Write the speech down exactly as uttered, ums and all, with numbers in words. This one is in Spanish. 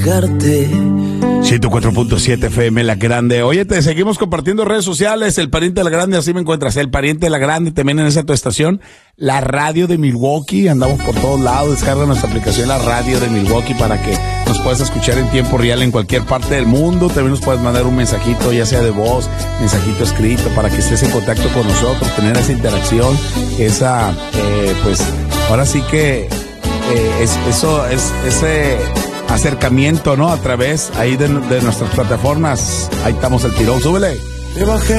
ciento cuatro punto siete F M La Grande. Oye, te seguimos compartiendo redes sociales. El Pariente de la Grande, así me encuentras. El Pariente de la Grande, también en esa tu estación. La radio de Milwaukee, andamos por todos lados. Descarga nuestra aplicación, la radio de Milwaukee, para que nos puedas escuchar en tiempo real en cualquier parte del mundo. También nos puedes mandar un mensajito, ya sea de voz, mensajito escrito, para que estés en contacto con nosotros, tener esa interacción, esa, eh, pues, ahora sí que eh, es, eso, es ese acercamiento, ¿no? A través ahí de, de nuestras plataformas. Ahí estamos, el tirón, súbele. Te bajé